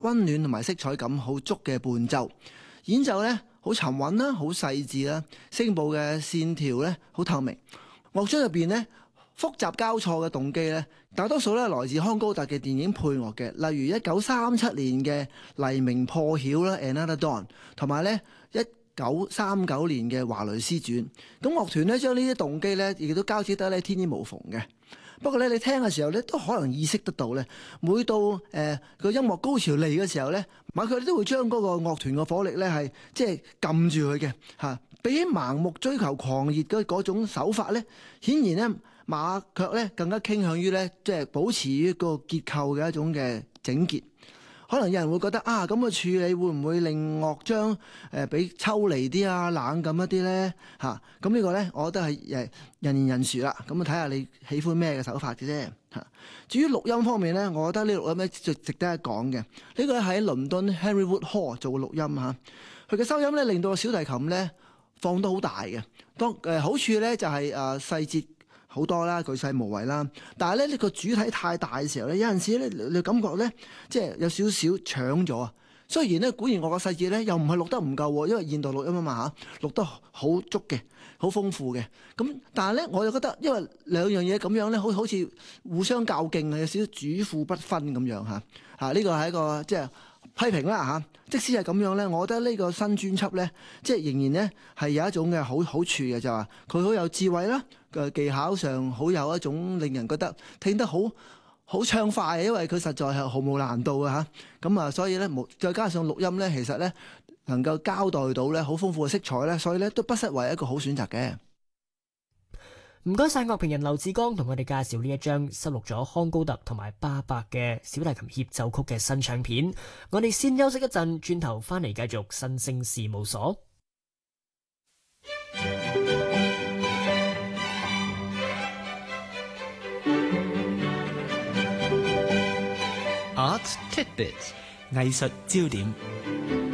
溫暖同埋色彩感好足嘅伴奏。演奏咧好沉穩啦，好細緻啦，聲部嘅線條咧好透明。樂章入邊咧複雜交錯嘅動機咧，大多數咧來自康高達嘅電影配樂嘅，例如1937年嘅《黎明破曉》啦，《Another Dawn》，同埋咧1939年嘅《華雷斯傳》。咁樂團咧將呢啲動機咧亦都交織得咧天衣無縫嘅。不過咧，你聽嘅時候咧，都可能意識得到咧，每到個音樂高潮嚟嘅時候咧，馬佢哋都會將嗰個樂團嘅火力咧係即係撳住佢嘅嚇。比起盲目追求狂熱嘅嗰種手法咧，顯然咧馬卻咧更加傾向於咧即係保持於個結構嘅一種嘅整潔。可能有人會覺得啊，咁嘅處理會唔會令樂章比抽離啲啊、冷感一啲咧嚇？咁呢個咧，我覺得係人言人殊啦。咁啊睇下你喜歡咩嘅手法嘅啫嚇。至於錄音方面咧，我覺得呢錄音咧值得一講嘅。呢個喺倫敦 Henry Wood Hall 做嘅錄音嚇，佢嘅收音咧令到個小提琴咧放得好大嘅。當好處咧就係細節好多啦，巨細無遺啦。但係咧呢個主體太大嘅時候咧，有陣時咧你感覺咧即係有少少搶咗啊。雖然咧管弦樂嘅細節咧又唔係錄得唔夠喎，因為現代錄音啊嘛嚇，錄得好足嘅，好豐富嘅。咁但係咧我又覺得，因為兩樣嘢咁樣咧，好似互相較勁啊，有少少主副不分咁樣嚇。呢個係一個即係批評啦嚇。即使係咁樣咧，我覺得呢個新專輯咧，即係仍然咧係有一種嘅好處嘅，就話佢好有智慧啦，嘅技巧上好有一種令人覺得聽得好暢快，因為佢實在係毫無難度嘅嚇。咁啊，所以咧再加上錄音咧，其實咧能夠交代到咧好豐富嘅色彩咧，所以咧都不失為一個好選擇嘅。 唔該晒樂評人劉志剛同我哋介紹呢一張收錄咗康高特同埋巴伯嘅小提琴協奏曲嘅新唱片。我哋先休息一陣，轉頭翻嚟繼續新聲事務所。 Art Tidbits 藝術焦點。